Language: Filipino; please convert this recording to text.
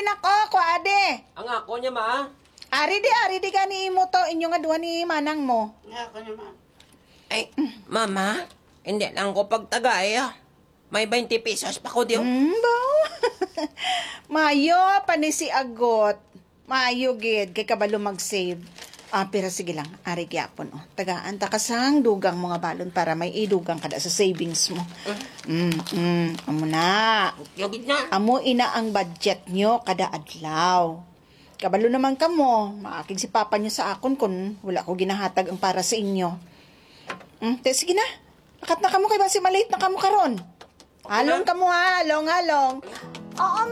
nako, kuade. Ang ako niya, ma. Ari di gani mo to, inyo nga duwa ni manang mo. Nga ako naman. Ay, mama, hindi lang ko pagtagay, ah. May 20 pesos pa ko diyo. Ba? Mayo, panisi agot. Mayo, gid. Kay kabalo mag-save. Pero sige lang, ari gyapon, oh. Tagaan ta kasang dugang mga balon para may idugang kada sa savings mo. Amo na. Yogit na. Amo ina ang budget nyo kada adlaw. Kabalo naman kamo, maakig si papa nyo sa akon kung wala ko ginahatag ang para sa inyo. Sige na. Akat na kamo kay basi malate na kamo karon. Halong kamo ha, halong. Oo,